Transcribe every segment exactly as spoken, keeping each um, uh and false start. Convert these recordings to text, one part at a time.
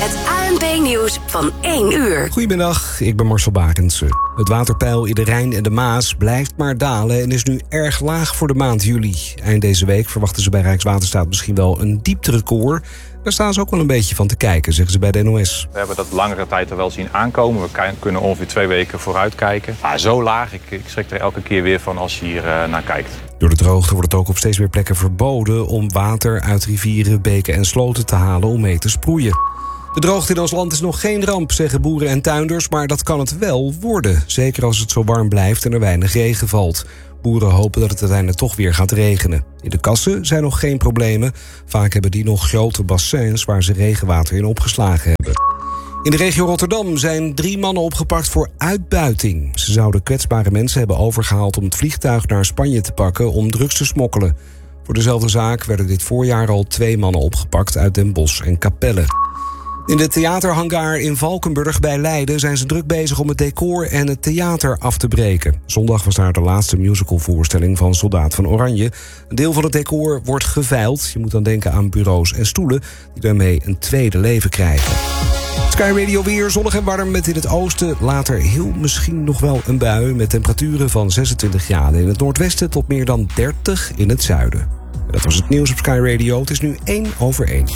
Het A N P-nieuws van één uur. Goedemiddag, ik ben Marcel Bakens. Het waterpeil in de Rijn en de Maas blijft maar dalen en is nu erg laag voor de maand juli. Eind deze week verwachten ze bij Rijkswaterstaat misschien wel een diepterecord. Daar staan ze ook wel een beetje van te kijken, zeggen ze bij de N O S. We hebben dat langere tijd er wel zien aankomen. We kunnen ongeveer twee weken vooruit kijken. Maar zo laag, ik, ik schrik er elke keer weer van als je hier uh, naar kijkt. Door de droogte wordt het ook op steeds meer plekken verboden om water uit rivieren, beken en sloten te halen om mee te sproeien. De droogte in ons land is nog geen ramp, zeggen boeren en tuinders, maar dat kan het wel worden. Zeker als het zo warm blijft en er weinig regen valt. Boeren hopen dat het uiteindelijk toch weer gaat regenen. In de kassen zijn nog geen problemen. Vaak hebben die nog grote bassins waar ze regenwater in opgeslagen hebben. In de regio Rotterdam zijn drie mannen opgepakt voor uitbuiting. Ze zouden kwetsbare mensen hebben overgehaald om het vliegtuig naar Spanje te pakken om drugs te smokkelen. Voor dezelfde zaak werden dit voorjaar al twee mannen opgepakt uit Den Bosch en Capelle. In de theaterhangar in Valkenburg bij Leiden zijn ze druk bezig om het decor en het theater af te breken. Zondag was daar de laatste musicalvoorstelling van Soldaat van Oranje. Een deel van het decor wordt geveild. Je moet dan denken aan bureaus en stoelen die daarmee een tweede leven krijgen. Sky Radio weer, zonnig en warm met in het oosten. Later heel misschien nog wel een bui met temperaturen van zesentwintig graden in het noordwesten tot meer dan dertig in het zuiden. Dat was het nieuws op Sky Radio. Het is nu één over één.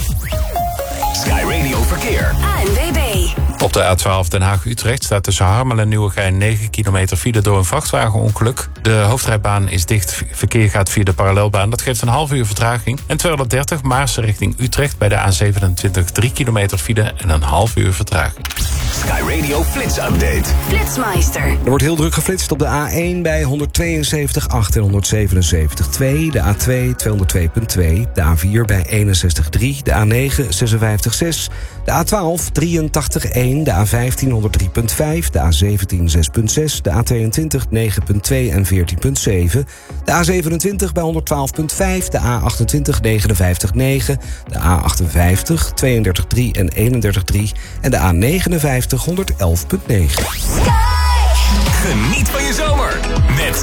Sky Radio Verkeer. A N W B. Op de A twaalf Den Haag-Utrecht staat tussen Harmelen en Nieuwegein negen kilometer file door een vrachtwagenongeluk. De hoofdrijbaan is dicht. Verkeer gaat via de parallelbaan. Dat geeft een half uur vertraging. En tweehonderddertig Maarsen richting Utrecht bij de A zevenentwintig drie kilometer file en een half uur vertraging. Sky Radio Flits Update. Flitsmeister. Er wordt heel druk geflitst op de A één bij honderdtweeënzeventig komma acht en honderdzevenenzeventig komma twee. De A twee tweehonderdtwee komma twee. De A vier bij eenenzestig komma drie. De A negen zesenvijftig komma zes. De A twaalf drieëntachtig komma één. De A vijftien honderddrie komma vijf. De A zeventien zes komma zes. De A tweeëntwintig negen komma twee en veertien komma zeven. De A zevenentwintig bij honderdtwaalf komma vijf. De A achtentwintig negenenvijftig komma negen. De A achtenvijftig tweeëndertig komma drie en eenendertig komma drie. En de A negenenvijftig honderd elf komma negen. Geniet van je zomer met